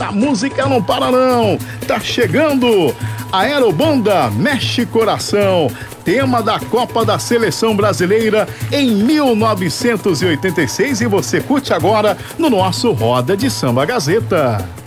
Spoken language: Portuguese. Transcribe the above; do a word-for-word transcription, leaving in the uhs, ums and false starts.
a música não para não. Tá chegando a Aerobanda Mexe Coração, tema da Copa da Seleção Brasileira em mil novecentos e oitenta e seis, e você curte agora no nosso Roda de Samba Gazeta.